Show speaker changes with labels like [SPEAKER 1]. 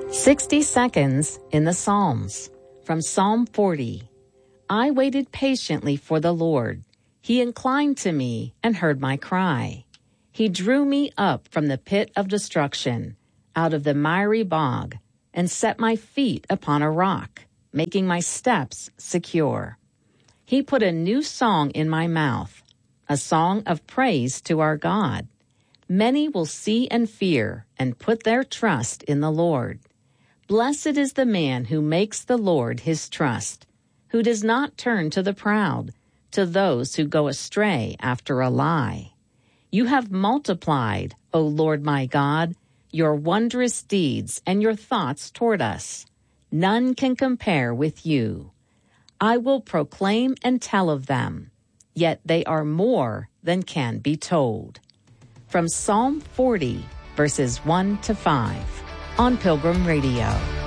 [SPEAKER 1] 60 Seconds in the Psalms. From Psalm 40. I waited patiently for the Lord. He inclined to me and heard my cry. He drew me up from the pit of destruction, out of the miry bog, and set my feet upon a rock, making my steps secure. He put a new song in my mouth, a song of praise to our God. Many will see and fear and put their trust in the Lord. Blessed is the man who makes the Lord his trust, who does not turn to the proud, to those who go astray after a lie. You have multiplied, O Lord my God, your wondrous deeds and your thoughts toward us. None can compare with you. I will proclaim and tell of them, yet they are more than can be told. From Psalm 40, verses 1 to 5, on Pilgrim Radio.